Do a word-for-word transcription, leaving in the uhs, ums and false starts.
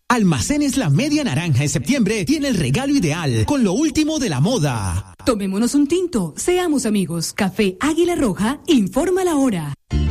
Almacenes La Media Naranja en septiembre tiene el regalo ideal con lo último de la moda. Tomémonos un tinto, seamos amigos. Café Águila Roja, informa la hora.